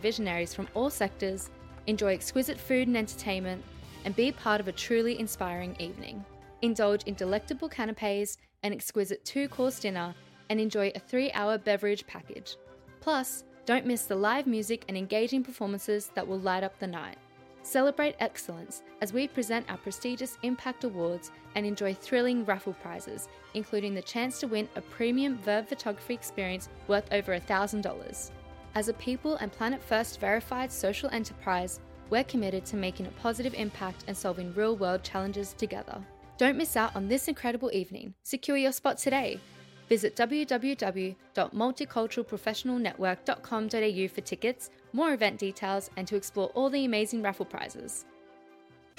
visionaries from all sectors, enjoy exquisite food and entertainment, and be part of a truly inspiring evening. Indulge in delectable canapes, an exquisite 2-course dinner, and enjoy a 3-hour beverage package. Plus, don't miss the live music and engaging performances that will light up the night. Celebrate excellence as we present our prestigious Impact Awards and enjoy thrilling raffle prizes, including the chance to win a premium Verb photography experience worth over $1,000. As a People and Planet First verified social enterprise, we're committed to making a positive impact and solving real-world challenges together. Don't miss out on this incredible evening. Secure your spot today. Visit www.multiculturalprofessionalnetwork.com.au for tickets, more event details, and to explore all the amazing raffle prizes.